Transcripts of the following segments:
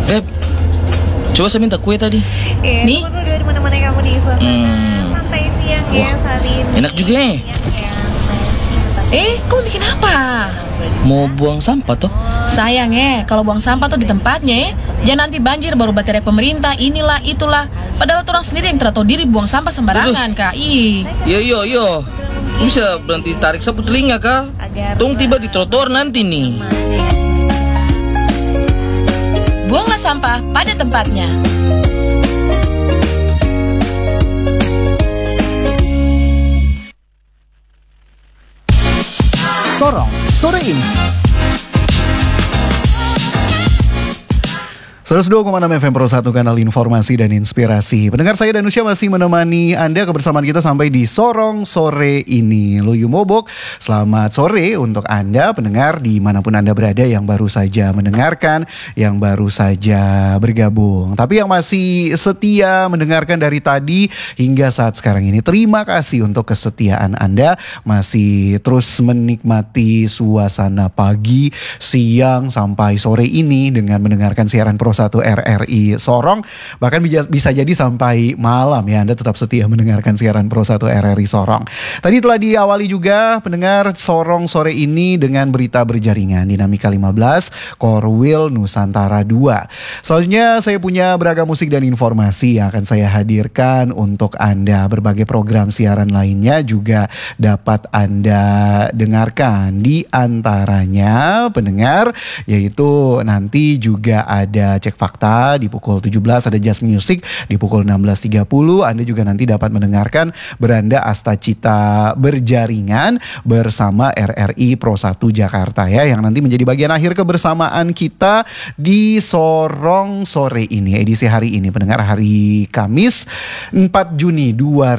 Beb, coba saya minta kue tadi. Nih. Aku udah menemani kamu di suasana santai siang ya hari ini. Enak juga ya. Kamu bikin apa? Mau buang sampah toh? Sayang kalau buang sampah tuh di tempatnya jangan nanti banjir baru baterai pemerintah inilah itulah. Padahal orang sendiri yang tidak tahu diri buang sampah sembarangan kak. Yo. Bisa berhenti tarik sapu telinga kak. Tong tiba di trotoar nanti nih. Buanglah sampah pada tempatnya. Sorong sore ini. 102,6 FM Pro 1 kanal informasi dan inspirasi. Pendengar, saya Danusya masih menemani Anda kebersamaan kita sampai di Sorong sore ini. Luyu Mobok, selamat sore untuk Anda pendengar dimanapun Anda berada yang baru saja mendengarkan, yang baru saja bergabung. Tapi yang masih setia mendengarkan dari tadi hingga saat sekarang ini, terima kasih untuk kesetiaan Anda. Masih terus menikmati suasana pagi, siang, sampai sore ini dengan mendengarkan siaran Pro 1 RRI Sorong. Bahkan bisa jadi sampai malam ya, Anda tetap setia mendengarkan siaran Pro 1 RRI Sorong. Tadi telah diawali juga pendengar Sorong sore ini dengan berita berjaringan Dinamika 15 Korwil Nusantara 2. Selanjutnya saya punya beragam musik dan informasi yang akan saya hadirkan untuk Anda. Berbagai program siaran lainnya juga dapat Anda dengarkan. Di antaranya pendengar, yaitu nanti juga ada Cek Fakta di pukul 17, ada Just Music di pukul 16.30. Anda juga nanti dapat mendengarkan Beranda Astacita Berjaringan bersama RRI Pro 1 Jakarta ya, yang nanti menjadi bagian akhir kebersamaan kita di Sorong sore ini, edisi hari ini pendengar, hari Kamis 4 Juni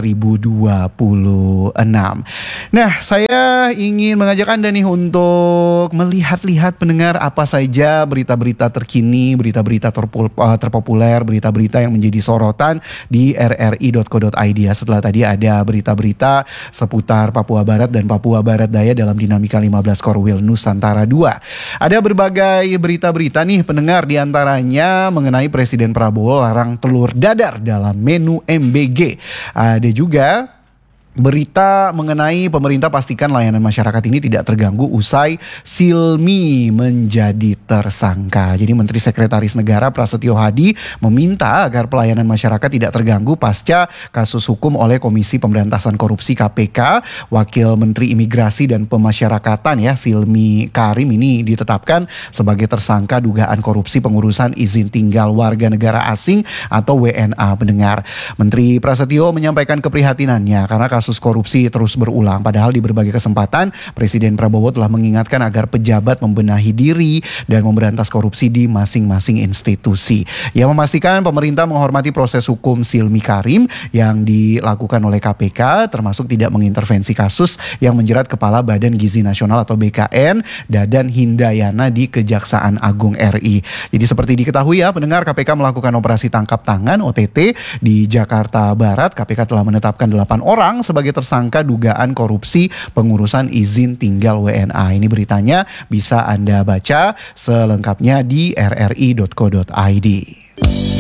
2026. Nah, saya ingin mengajak Anda nih untuk melihat-lihat pendengar apa saja berita-berita terkini, berita-berita terpopuler, berita-berita yang menjadi sorotan di rri.co.id ya. Setelah tadi ada berita-berita seputar Papua Barat dan Papua Barat Daya dalam Dinamika 15 Korwil Nusantara 2. Ada berbagai berita-berita nih pendengar, diantaranya mengenai Presiden Prabowo larang telur dadar dalam menu MBG. Ada juga berita mengenai pemerintah pastikan layanan masyarakat ini tidak terganggu usai Silmi menjadi tersangka. Jadi Menteri Sekretaris Negara Prasetyo Hadi meminta agar pelayanan masyarakat tidak terganggu pasca kasus hukum oleh Komisi Pemberantasan Korupsi KPK. Wakil Menteri Imigrasi dan Pemasyarakatan ya, Silmi Karim ini ditetapkan sebagai tersangka dugaan korupsi pengurusan izin tinggal warga negara asing atau WNA pendengar. Menteri Prasetyo menyampaikan keprihatinannya karena kasus korupsi terus berulang. Padahal di berbagai kesempatan Presiden Prabowo telah mengingatkan agar pejabat membenahi diri dan memberantas korupsi di masing-masing institusi. Ia memastikan pemerintah menghormati proses hukum Silmi Karim yang dilakukan oleh KPK, termasuk tidak mengintervensi kasus yang menjerat Kepala Badan Gizi Nasional atau BKN Dadan Hindayana di Kejaksaan Agung RI. Jadi seperti diketahui ya pendengar, KPK melakukan operasi tangkap tangan OTT di Jakarta Barat. KPK telah menetapkan 8 orang sebagai tersangka dugaan korupsi pengurusan izin tinggal WNA. Ini beritanya bisa Anda baca selengkapnya di rri.co.id.